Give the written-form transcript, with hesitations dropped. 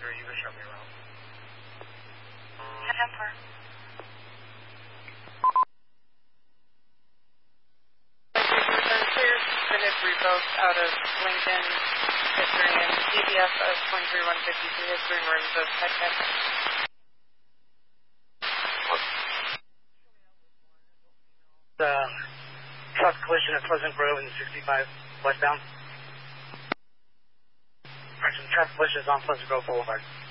Boundary, you can show me around. 10-4. Clear Vintage revoked out of Lincoln, history and DBF of 23152, history and rooms of head check. Truck collision at Pleasant Grove in 65 westbound. Correction, truck collision is on Pleasant Grove Boulevard.